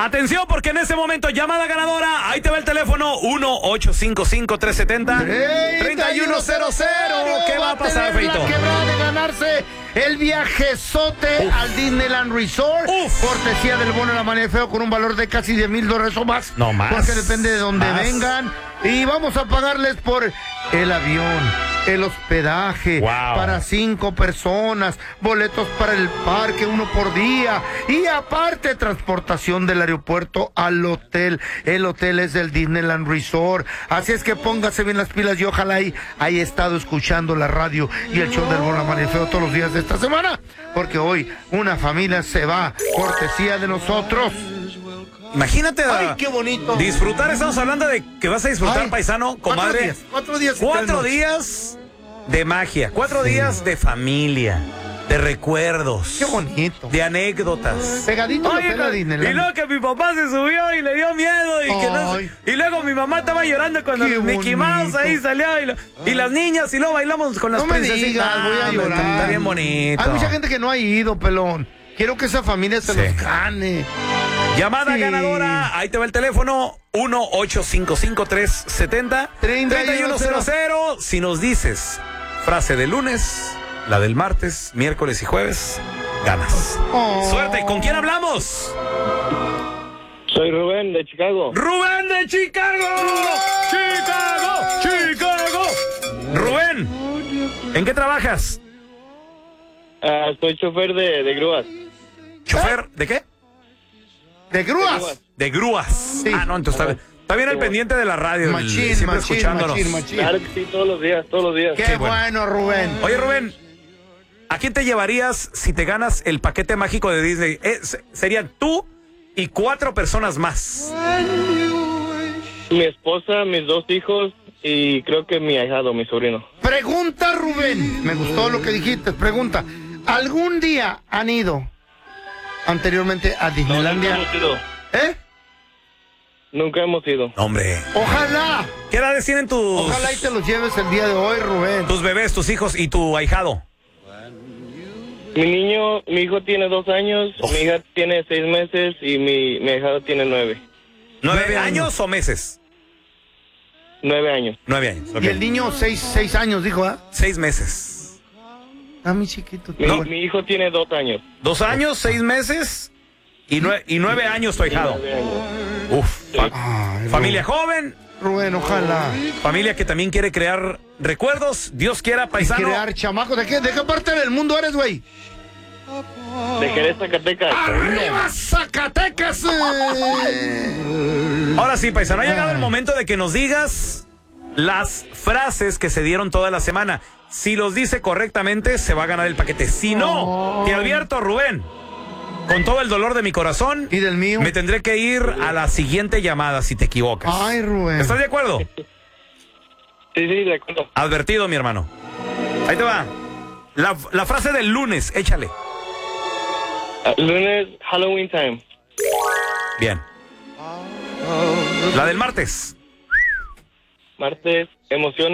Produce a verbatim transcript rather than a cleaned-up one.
Atención, porque en ese momento, llamada ganadora, ahí te va el teléfono uno ocho cinco cinco, tres siete cero, tres uno cero cero. ¿Qué va a pasar, Feito? La quebrada de ganarse el viajezote Uf. al Disneyland Resort. Uf. Cortesía del bono de la manera feo con un valor de casi diez mil dólares o más. No más. Porque depende de dónde más. vengan. Y vamos a pagarles por el avión, el hospedaje, wow. para cinco personas, boletos para el parque, uno por día, y aparte transportación del aeropuerto al hotel. El hotel es del Disneyland Resort, así es que póngase bien las pilas y ojalá y haya estado escuchando la radio y el show del Bono Amanefeo todos los días de esta semana, porque hoy una familia se va, cortesía de nosotros. Imagínate, ay, qué bonito. Disfrutar, estamos hablando de que vas a disfrutar, ay, paisano, comadre. Cuatro días. Cuatro días, cuatro días de magia, cuatro sí. días de familia, de recuerdos. Qué bonito. De anécdotas. Pegadito. Oye, la y luego que mi papá se subió y le dio miedo. Y, que no, y luego mi mamá estaba llorando cuando Mickey Mouse ahí salió. Y, lo, y las niñas, y luego bailamos con las no princesitas. Me digas, voy a llorar. Está bien bonito. Hay mucha gente que no ha ido, pelón. Quiero que esa familia se sí. los gane. Llamada sí. ganadora, ahí te va el teléfono, uno ocho cinco cinco, tres siete cero, tres uno cero cero. Si nos dices frase del lunes, la del martes, miércoles y jueves, ganas. Oh. Suerte, ¿con quién hablamos? Soy Rubén de Chicago. ¡Rubén de Chicago! ¡Chicago! ¡Chicago! Rubén, ¿en qué trabajas? Uh, soy chofer de, de grúas. ¿Chofer de qué? ¿De grúas? De grúas. Sí. Ah, no, entonces está, está bien al pendiente de la radio. Machín, siempre machín, escuchándonos. Machín, machín. Claro que sí, todos los días, todos los días. Qué, Qué bueno. bueno, Rubén. Oye, Rubén, ¿a quién te llevarías si te ganas el paquete mágico de Disney? Eh, serían tú y cuatro personas más. Mi esposa, mis dos hijos y creo que mi ahijado, mi sobrino. Pregunta, Rubén. Me gustó lo que dijiste. Pregunta. ¿Algún día han ido anteriormente a Disneylandia? No, nunca hemos ido. ¿Eh? Nunca hemos ido. Hombre. Ojalá. ¿Qué edades tienen tus... Ojalá y te los lleves el día de hoy, Rubén. Tus bebés, tus hijos y tu ahijado. Mi niño, mi hijo tiene dos años, oh. mi hija tiene seis meses y mi, mi ahijado tiene nueve. ¿Nueve, ¿Nueve años? años o meses? Nueve años. Nueve años, okay. Y el niño seis, seis años, dijo, ¿ah? ¿eh? Seis meses. Ah, mi chiquito. Mi, no. mi hijo tiene dos años. Dos años, seis meses y, nueve, y nueve años tu ahijado. Uf. Fa Ay, familia joven. Rubén, ojalá. Familia que también quiere crear recuerdos. Dios quiera, paisano. Y crear chamacos. ¿De qué, de qué parte del mundo eres, güey? De Jerez, Zacatecas. ¡Arriba, Zacatecas! Ahora sí, paisano, ha llegado el momento de que nos digas las frases que se dieron toda la semana. Si los dice correctamente, se va a ganar el paquete. Si no, te advierto, Rubén, con todo el dolor de mi corazón y del mío, me tendré que ir a la siguiente llamada si te equivocas. Ay, Rubén. ¿Estás de acuerdo? Sí, sí, de acuerdo. Advertido, mi hermano. Ahí te va. La, la frase del lunes, échale. Uh, lunes, Halloween time. Bien. La del martes. Martes, emoción.